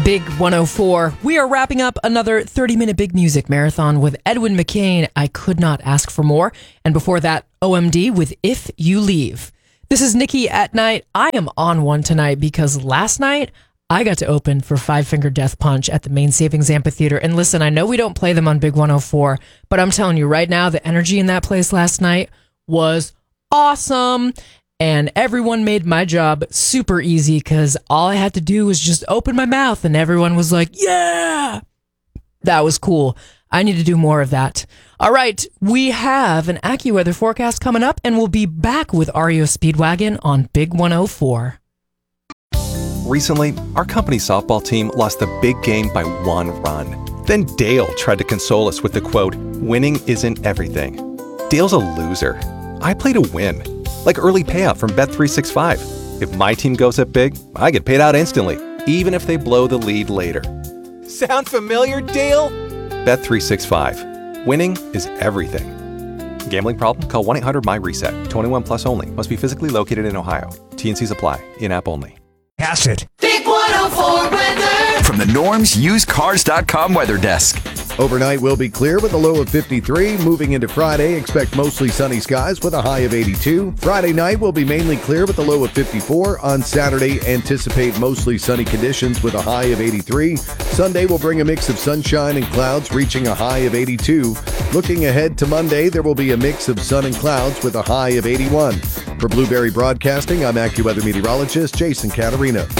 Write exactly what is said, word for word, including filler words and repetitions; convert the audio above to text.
Big one oh four. We are wrapping up another thirty-minute Big Music Marathon with Edwin McCain. I could not ask for more. And before that, O M D with If You Leave. This is Nikki at Night. I am on one tonight because last night I got to open for Five Finger Death Punch at the Main Savings Amphitheater. And listen, I know we don't play them on Big one oh four, but I'm telling you right now, the energy in that place last night was awesome. And everyone made my job super easy because all I had to do was just open my mouth and everyone was like, yeah, that was cool. I need to do more of that. All right, we have an AccuWeather forecast coming up and we'll be back with R E O Speedwagon on Big one oh four. Recently, our company softball team lost the big game by one run. Then Dale tried to console us with the quote, winning isn't everything. Dale's a loser. I play to win. Like early payout from Bet three sixty-five. If my team goes up big, I get paid out instantly, even if they blow the lead later. Sound familiar, Dale? Bet three sixty-five. Winning is everything. Gambling problem? Call one eight hundred my reset. twenty-one plus only. Must be physically located in Ohio. T and C's apply. In-app only. Pass it. Big one oh four weather. From the Norm's Used Cars dot com weather desk. Overnight will be clear with a low of fifty-three. Moving into Friday, expect mostly sunny skies with a high of eighty-two. Friday night will be mainly clear with a low of fifty-four. On Saturday, anticipate mostly sunny conditions with a high of eighty-three. Sunday will bring a mix of sunshine and clouds, reaching a high of eighty-two. Looking ahead to Monday, there will be a mix of sun and clouds with a high of eighty-one. For Blueberry Broadcasting, I'm AccuWeather meteorologist Jason Caterino.